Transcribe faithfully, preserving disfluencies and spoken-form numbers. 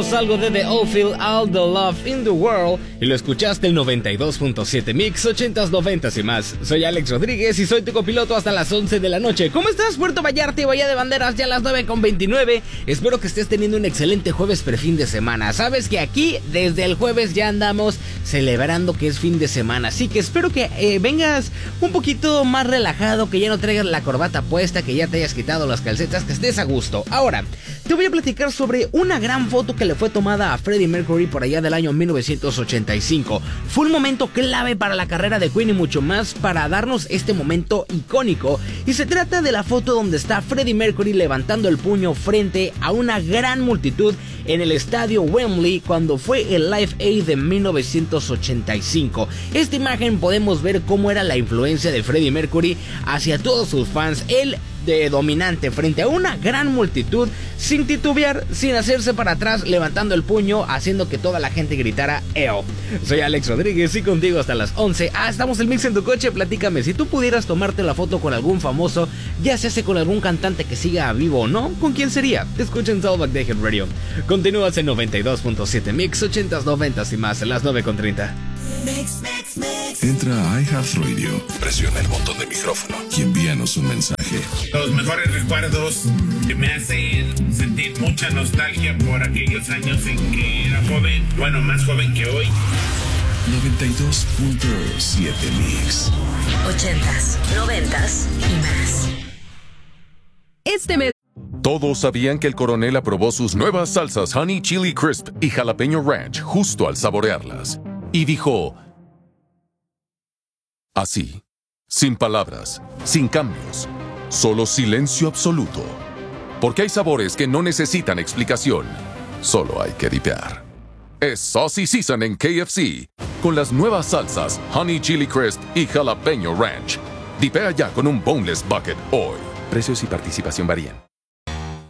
escuchamos algo de The Oldfield, All the Love in the World, y lo escuchaste en noventa y dos punto siete Mix, ochentas, noventas y más. Soy Alex Rodríguez y soy tu copiloto hasta las once de la noche. ¿Cómo estás, Puerto Vallarta y Bahía de Banderas? Ya a las nueve con veintinueve. Espero que estés teniendo un excelente jueves prefin de semana. Sabes que aquí desde el jueves ya andamos celebrando que es fin de semana, así que espero que eh, vengas un poquito más relajado, que ya no traigas la corbata puesta, que ya te hayas quitado las calcetas, que estés a gusto. Ahora, te voy a platicar sobre una gran foto que le fue tomada a Freddie Mercury por allá del año mil novecientos ochenta y cinco. Fue un momento clave para la carrera de Queen y mucho más para darnos este momento icónico. Y se trata de la foto donde está Freddie Mercury levantando el puño frente a una gran multitud en el estadio Wembley cuando fue el Live Aid de mil novecientos ochenta y cinco. Esta imagen podemos ver cómo era la influencia de Freddie Mercury hacia todos sus fans. Él de dominante frente a una gran multitud, sin titubear, sin hacerse para atrás, levantando el puño, haciendo que toda la gente gritara "Eo". Soy Alex Rodríguez y contigo hasta las once. Ah, estamos en Mix en tu coche. Platícame, si tú pudieras tomarte la foto con algún famoso, ya se hace con algún cantante que siga vivo o no, ¿con quién sería? Te escucho en Talkback de Hit Radio. Continúas en noventa y dos punto siete Mix, ochentas, noventas y más, a las nueve con treinta. Mix, mix, mix. Entra a iHeartRadio, presiona el botón de micrófono y envíanos un mensaje. Los mejores recuerdos que me hacen sentir mucha nostalgia por aquellos años en que era joven, bueno, más joven que hoy. noventa y dos punto siete Mix. Ochentas, noventas y más. Este mes. Todos sabían que el coronel aprobó sus nuevas salsas Honey Chili Crisp y Jalapeño Ranch justo al saborearlas. Y dijo, así, sin palabras, sin cambios, solo silencio absoluto. Porque hay sabores que no necesitan explicación, solo hay que dipear. Es Saucy Season en K F C, con las nuevas salsas Honey Chili Crisp y Jalapeño Ranch. Dipea ya con un Boneless Bucket hoy. Precios y participación varían.